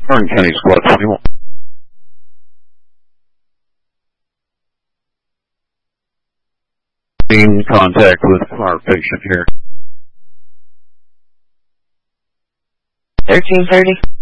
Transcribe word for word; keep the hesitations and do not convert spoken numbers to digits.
Kern County Squad twenty-one. In contact with our patient here. thirteen thirty.